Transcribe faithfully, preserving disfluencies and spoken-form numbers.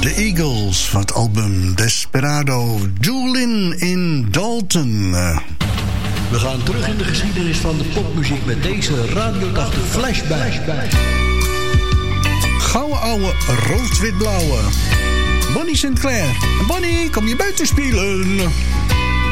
de Eagles van het album Desperado. Jolin in Dalton. We gaan terug in de geschiedenis van de popmuziek met deze Radio tachtig Flashback. Gouden ouwe, rood-wit-blauwe. Bonnie Sinclair. Bonnie, kom je buiten spelen?